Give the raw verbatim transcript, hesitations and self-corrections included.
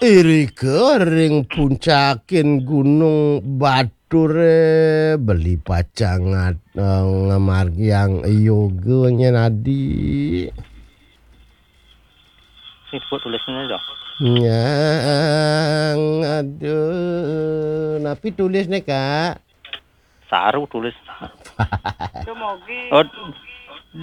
iri kering puncakin gunung Batur beli pacangat ngamar yang yoga nadi. Ini buat tulisnya dong. Yang aduh, napi tulis nih kak. Saru tulis. Dumugi. Oh,